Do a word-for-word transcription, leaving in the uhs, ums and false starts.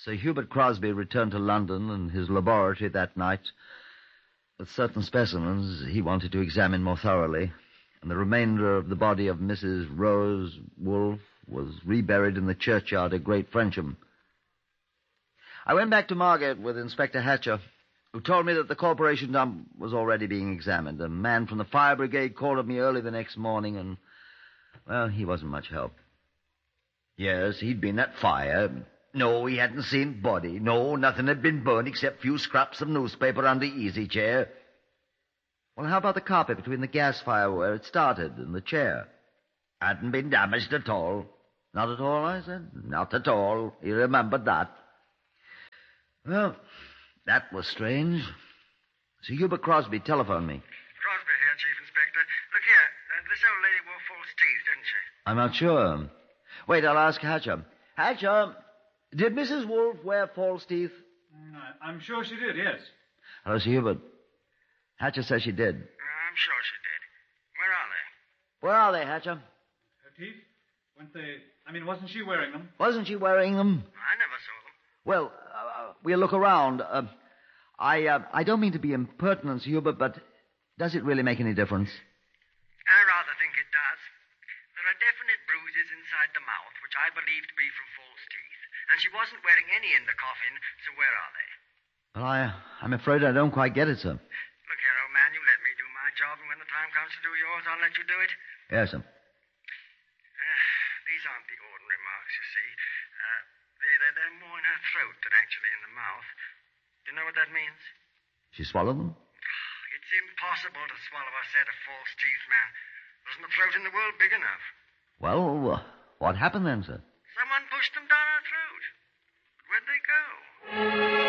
Sir Hubert Crosby returned to London and his laboratory that night with certain specimens he wanted to examine more thoroughly, and the remainder of the body of Missus Rose Wolfe was reburied in the churchyard at Great Frensham. I went back to Margate with Inspector Hatcher, who told me that the corporation dump was already being examined. A man from the fire brigade called on me early the next morning, and, well, he wasn't much help. Yes, he'd been at fire. No, he hadn't seen body. No, nothing had been burned except few scraps of newspaper on the easy chair. Well, how about the carpet between the gas fire where it started and the chair? Hadn't been damaged at all. Not at all, I said. Not at all. He remembered that. Well, that was strange. Sir Hubert Crosby telephoned me. Crosby here, Chief Inspector. Look here, uh, this old lady wore false teeth, didn't she? I'm not sure. Wait, I'll ask Hatcher. Hatcher, did Missus Wolfe wear false teeth? Mm, I'm sure she did, yes. Hello, Sir Hubert. Hatcher says she did. Uh, I'm sure she did. Where are they? Where are they, Hatcher? Her teeth? Weren't they... I mean, wasn't she wearing them? Wasn't she wearing them? I never saw them. Well, uh, we'll look around. Uh, I uh, I don't mean to be impertinent, Sir Hubert, but does it really make any difference? I rather think it does. There are definite bruises inside the mouth, which I believe to be from false teeth. And she wasn't wearing any in the coffin, so where are they? Well, I, I'm afraid I don't quite get it, sir. Look here, old man, you let me do my job, and when the time comes to do yours, I'll let you do it. Yes, sir. Uh, these aren't the ordinary marks, you see. Uh, they, they're, they're more in her throat than actually in the mouth. Do you know what that means? She swallowed them? It's impossible to swallow a set of false teeth, man. There isn't a throat in the world big enough. Well, uh, what happened then, sir? Someone pushed them down her throat.